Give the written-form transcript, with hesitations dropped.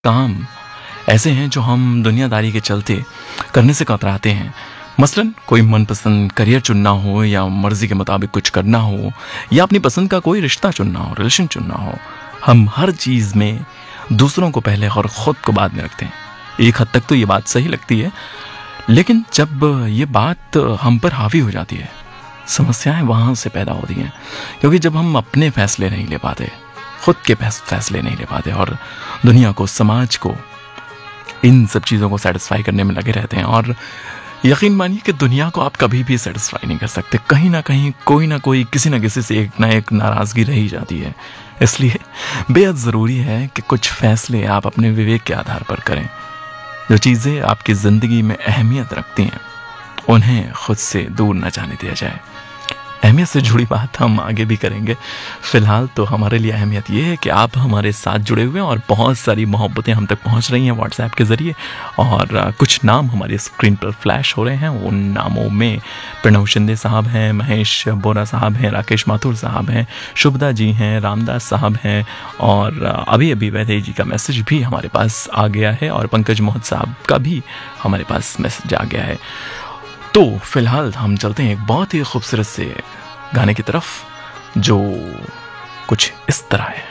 काम ऐसे हैं जो हम दुनियादारी के चलते करने से कतराते हैं। मसलन कोई मनपसंद करियर चुनना हो, या मर्जी के मुताबिक कुछ करना हो, या अपनी पसंद का कोई रिश्ता चुनना हो, रिलेशन चुनना हो, हम हर चीज़ में दूसरों को पहले और ख़ुद को बाद में रखते हैं। एक हद तक तो ये बात सही लगती है, लेकिन जब ये बात हम पर हावी हो जाती है, समस्याएं वहाँ से पैदा होती हैं। क्योंकि जब हम अपने फैसले नहीं ले पाते, खुद के फैसले नहीं ले पाते, और दुनिया को, समाज को, इन सब चीज़ों को सेटिस्फाई करने में लगे रहते हैं, और यकीन मानिए कि दुनिया को आप कभी भी सेटिस्फाई नहीं कर सकते। कहीं ना कहीं कोई ना कोई, किसी ना किसी से एक ना एक नाराज़गी रह ही जाती है। इसलिए बेहद ज़रूरी है कि कुछ फैसले आप अपने विवेक के आधार पर करें। जो चीज़ें आपकी ज़िंदगी में अहमियत रखती हैं, उन्हें खुद से दूर न जाने दिया जाए। अहमियत से जुड़ी बात हम आगे भी करेंगे। फ़िलहाल तो हमारे लिए अहमियत ये है कि आप हमारे साथ जुड़े हुए हैं, और बहुत सारी मोहब्बतें हम तक पहुंच रही हैं व्हाट्सएप के ज़रिए, और कुछ नाम हमारी स्क्रीन पर फ्लैश हो रहे हैं। उन नामों में प्रणव शिंदे साहब हैं, महेश बोरा साहब हैं, राकेश माथुर साहब हैं, शुभदा जी हैं, रामदास साहब हैं, और अभी अभी वैदेही जी का मैसेज भी हमारे पास आ गया है, और पंकज मोहत साहब का भी हमारे पास मैसेज आ गया है। तो फिलहाल हम चलते हैं एक बहुत ही खूबसूरत से गाने की तरफ, जो कुछ इस तरह है।